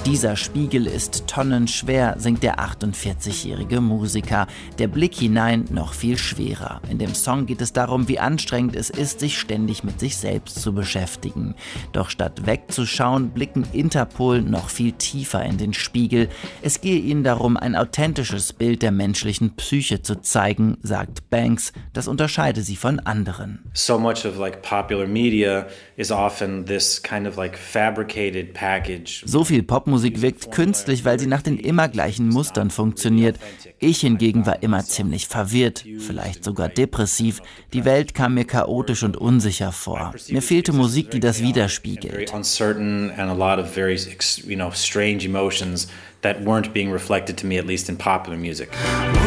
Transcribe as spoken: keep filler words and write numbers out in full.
Dieser Spiegel ist tonnenschwer, singt der achtundvierzigjährige Musiker. Der Blick hinein noch viel schwerer. In dem Song geht es darum, wie anstrengend es ist, sich ständig mit sich selbst zu beschäftigen. Doch statt wegzuschauen, blicken Interpol noch viel tiefer in den Spiegel. Es gehe ihnen darum, ein authentisches Bild der menschlichen Psyche zu zeigen, sagt Banks. Das unterscheide sie von anderen. So much of like popular media is often this kind of like fabricated package. So viel Popmusik wirkt künstlich, weil sie nach den immer gleichen Mustern funktioniert. Ich hingegen war immer ziemlich verwirrt, vielleicht sogar depressiv. Die Welt kam mir chaotisch und unsicher vor. Mir fehlte Musik, die das widerspiegelt. That weren't being reflected to me, at least in popular music.